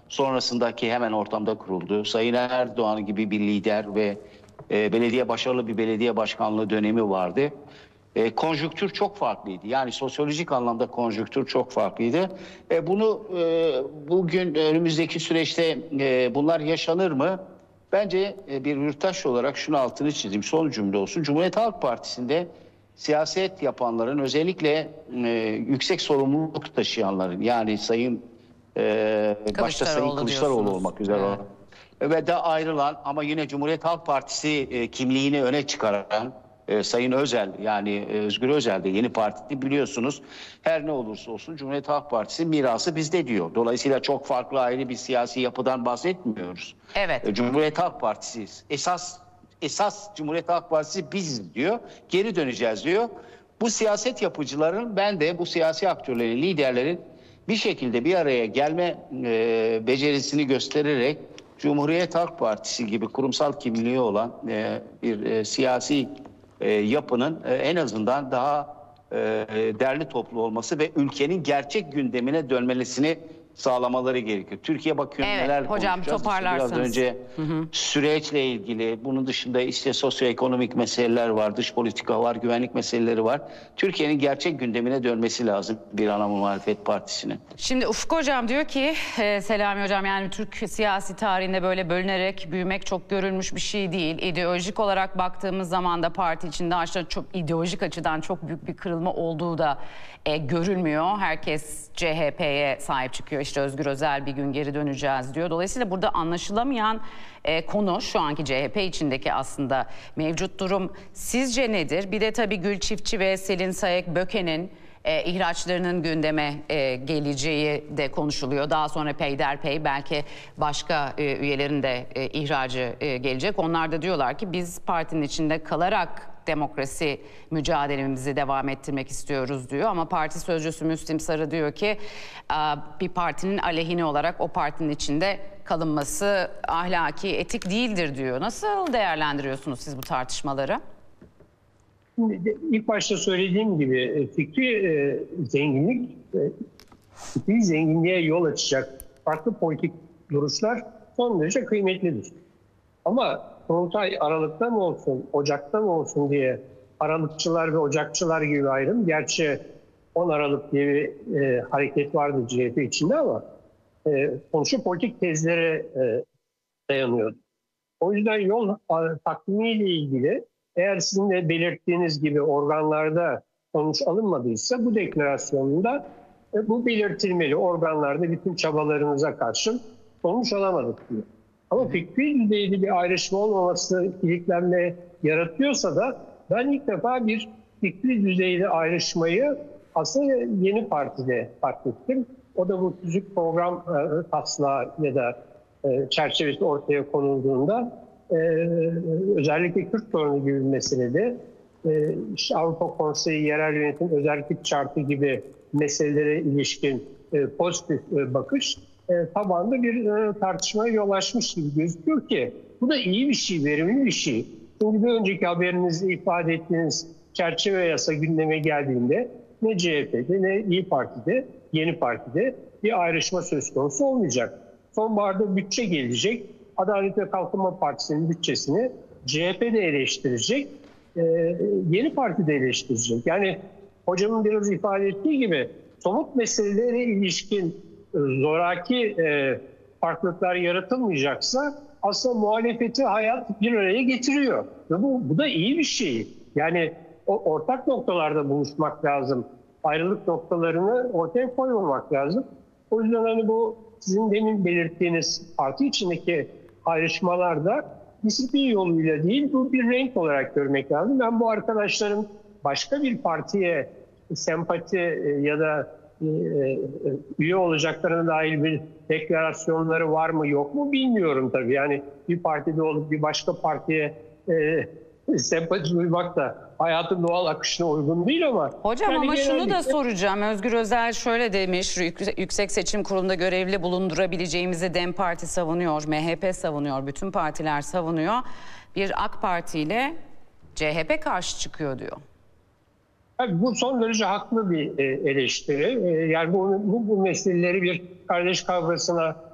sonrasındaki hemen ortamda kuruldu. Sayın Erdoğan gibi bir lider ve başarılı bir belediye başkanlığı dönemi vardı. Konjüktür çok farklıydı. Yani sosyolojik anlamda konjüktür çok farklıydı. Bunu bugün önümüzdeki süreçte bunlar yaşanır mı? Bence bir yurttaş olarak şunu altını çizeyim. Son cümle olsun. Cumhuriyet Halk Partisi'nde siyaset yapanların, özellikle yüksek sorumluluk taşıyanların, yani başta Sayın Kılıçdaroğlu olmak üzere, ve de ayrılan ama yine Cumhuriyet Halk Partisi kimliğini öne çıkaran Sayın Özel, yani Özgür Özel de Yeni Parti, biliyorsunuz, her ne olursa olsun Cumhuriyet Halk Partisi mirası bizde diyor. Dolayısıyla çok farklı, ayrı bir siyasi yapıdan bahsetmiyoruz. Evet. Cumhuriyet Halk Partisi esas Cumhuriyet Halk Partisi biziz diyor. Geri döneceğiz diyor. Bu siyaset yapıcıların, ben de bu siyasi aktörlerin, liderlerin bir şekilde bir araya gelme becerisini göstererek Cumhuriyet Halk Partisi gibi kurumsal kimliği olan bir siyasi yapının en azından daha derli toplu olması ve ülkenin gerçek gündemine dönmesini sağlamaları gerekiyor. Türkiye bakıyor, evet, neler hocam, konuşacağız. toparlarsanız. Biraz önce süreçle ilgili, bunun dışında işte sosyoekonomik meseleler var, dış politika var, güvenlik meseleleri var. Türkiye'nin gerçek gündemine dönmesi lazım bir ana muhalefet partisinin. Şimdi Ufuk Hocam diyor ki, Selami Hocam, yani Türk siyasi tarihinde böyle bölünerek büyümek çok görülmüş bir şey değil. İdeolojik olarak baktığımız zaman da parti içinde aslında çok ideolojik açıdan çok büyük bir kırılma olduğu da görülmüyor. Herkes CHP'ye sahip çıkıyor. İşte Özgür Özel bir gün geri döneceğiz diyor. Dolayısıyla burada anlaşılamayan konu şu anki CHP içindeki aslında mevcut durum. Sizce nedir? Bir de tabii Gül Çiftçi ve Selin Sayek Böke'nin ihraçlarının gündeme geleceği de konuşuluyor. Daha sonra peyderpey belki başka üyelerin de ihracı gelecek. Onlar da diyorlar ki biz partinin içinde kalarak demokrasi mücadelemizi devam ettirmek istiyoruz diyor. Ama parti sözcüsü Müslim Sarı diyor ki bir partinin aleyhine olarak o partinin içinde kalınması ahlaki, etik değildir diyor. Nasıl değerlendiriyorsunuz siz bu tartışmaları? İlk başta söylediğim gibi fikri zenginliğe yol açacak farklı politik duruşlar son derece kıymetlidir. Ama Kurultay Aralık'ta mı olsun, Ocak'ta mı olsun diye Aralıkçılar ve Ocakçılar gibi ayrım. Gerçi 10 Aralık diye bir hareket vardı CHP içinde ama sonuçta politik tezlere dayanıyordu. O yüzden yol takvimiyle ilgili, eğer sizin de belirttiğiniz gibi organlarda sonuç alınmadıysa bu deklarasyonunda bu belirtilmeli. Organlarda bütün çabalarınıza karşın sonuç alamadık diyor. Ama fikri düzeyde bir ayrışma olmaması kilitlenme yaratıyorsa da ben ilk defa bir fikri düzeyde ayrışmayı aslında Yeni Parti'de fark ettim. O da bu tüzük program taslağı ya da çerçevesi ortaya konulduğunda özellikle Kürt sorunu gibi bir meselede işte Avrupa Konseyi Yerel Yönetim Özellik Şartı gibi meselelere ilişkin pozitif bakış tabanda bir tartışmaya yol açmış gibi gözüküyor ki bu da iyi bir şey, verimli bir şey. Çünkü bir önceki haberinizde ifade ettiğiniz çerçeve yasa gündeme geldiğinde ne CHP'de ne İYİ Parti'de, Yeni Parti'de bir ayrışma söz konusu olmayacak. Sonbaharda bütçe gelecek. Adalet ve Kalkınma Partisi'nin bütçesini CHP de eleştirecek, Yeni Parti de eleştirecek. Yani hocamın biraz ifade ettiği gibi somut meselelere ilişkin zoraki farklılıklar yaratılmayacaksa aslında muhalefeti hayat bir araya getiriyor. Ve bu da iyi bir şey. Yani ortak noktalarda buluşmak lazım. Ayrılık noktalarını ortaya koymamak lazım. O yüzden hani bu sizin demin belirttiğiniz parti içindeki ayrışmalarda disiplin yoluyla değil, bu bir renk olarak görmek lazım. Ben bu arkadaşların başka bir partiye sempati ya da üye olacaklarına dair bir deklarasyonları var mı yok mu bilmiyorum tabii. Yani bir partide olup bir başka partiye sempati duymak da hayatın doğal akışına uygun değil ama... Hocam yani ama genellikle... şunu da soracağım. Özgür Özel şöyle demiş, Yüksek Seçim Kurulu'nda görevli bulundurabileceğimizi DEM Parti savunuyor, MHP savunuyor, bütün partiler savunuyor. Bir AK Parti ile CHP karşı çıkıyor diyor. Tabii bu son derece haklı bir eleştiri. Yani bu meseleleri bir kardeş kavgasına